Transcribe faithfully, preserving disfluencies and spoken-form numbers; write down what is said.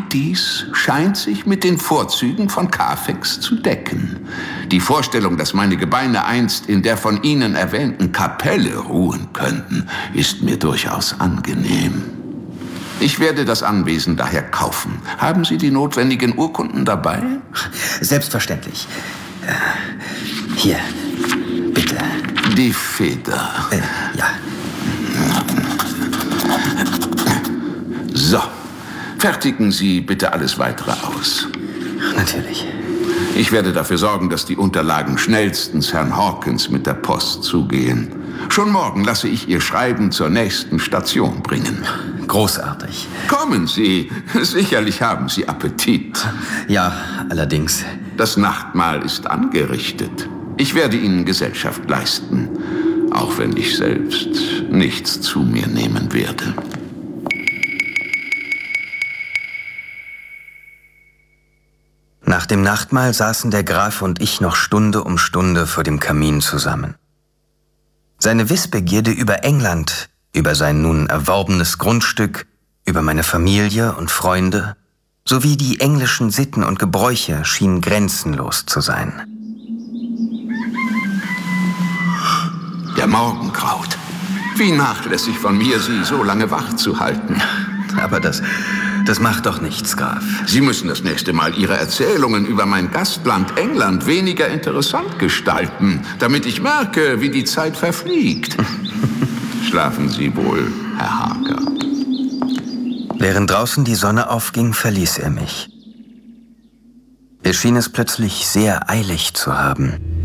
Dies scheint sich mit den Vorzügen von Carfax zu decken. Die Vorstellung, dass meine Gebeine einst in der von Ihnen erwähnten Kapelle ruhen könnten, ist mir durchaus angenehm. Ich werde das Anwesen daher kaufen. Haben Sie die notwendigen Urkunden dabei? Selbstverständlich. Äh, hier, bitte. Die Feder. Äh, ja. So. Fertigen Sie bitte alles Weitere aus. Natürlich. Ich werde dafür sorgen, dass die Unterlagen schnellstens Herrn Hawkins mit der Post zugehen. Schon morgen lasse ich Ihr Schreiben zur nächsten Station bringen. Großartig. Kommen Sie. Sicherlich haben Sie Appetit. Ja, allerdings. Das Nachtmahl ist angerichtet. Ich werde Ihnen Gesellschaft leisten, auch wenn ich selbst nichts zu mir nehmen werde. Nach dem Nachtmahl saßen der Graf und ich noch Stunde um Stunde vor dem Kamin zusammen. Seine Wissbegierde über England, über sein nun erworbenes Grundstück, über meine Familie und Freunde, sowie die englischen Sitten und Gebräuche schien grenzenlos zu sein. Der Morgen graut. Wie nachlässig von mir, Sie so lange wach zu halten. Aber das, das macht doch nichts, Graf. Sie müssen das nächste Mal Ihre Erzählungen über mein Gastland England weniger interessant gestalten, damit ich merke, wie die Zeit verfliegt. Schlafen Sie wohl, Herr Harker. Während draußen die Sonne aufging, verließ er mich. Er schien es plötzlich sehr eilig zu haben.